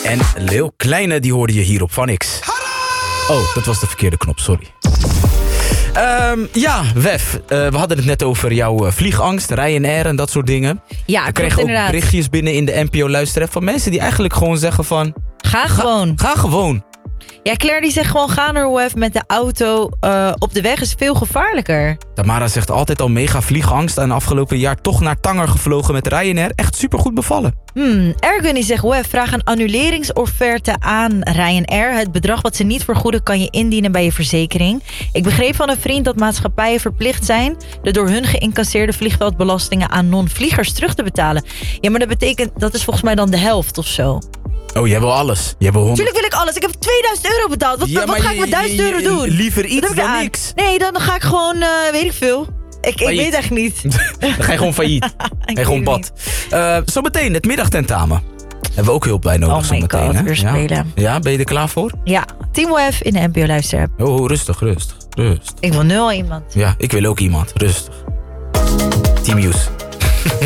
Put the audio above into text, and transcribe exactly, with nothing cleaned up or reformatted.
En Leeuw Kleine, die hoorde je hier op Vanix. Oh, dat was de verkeerde knop, sorry. Um, ja, Wef, uh, we hadden het net over jouw uh, vliegangst, Ryanair en dat soort dingen. Ja, ik kreeg ook inderdaad. berichtjes binnen in de N P O-luisterapp van mensen die eigenlijk gewoon zeggen van... Ga gewoon. Ga, ga gewoon. Ja, Claire die zegt gewoon ga naar Wef met de auto. Uh, op de weg is veel gevaarlijker. Tamara zegt altijd al mega vliegangst en afgelopen jaar toch naar Tanger gevlogen met Ryanair. Echt supergoed bevallen. Hmm, Ergun die zegt Wef, vraag een annuleringsofferte aan Ryanair. Het bedrag wat ze niet vergoeden kan je indienen bij je verzekering. Ik begreep van een vriend dat maatschappijen verplicht zijn de door hun geïncasseerde vliegveldbelastingen aan non-vliegers terug te betalen. Ja, maar dat betekent, dat is volgens mij dan de helft of zo. Oh, jij wil alles. Jij wil honderd... Tuurlijk wil ik alles. Ik heb tweeduizend euro betaald. Wat, ja, wat ga ik met duizend euro doen? Liever iets dan niks. Nee, dan ga ik gewoon, uh, weet ik veel. Ik, ik weet echt niet. Dan ga je gewoon failliet. Ga je gewoon bad. Uh, zometeen het middagtentamen. Hebben we ook hulp bij nodig. Oh my zometeen, god, hè? weer spelen. Ja? ja, ben je er klaar voor? Ja, Team Wef in de N P O-luisterapp. Oh, rustig, rustig, rustig. Ik wil nul iemand. Ja, ik wil ook iemand. Rustig. Team Use.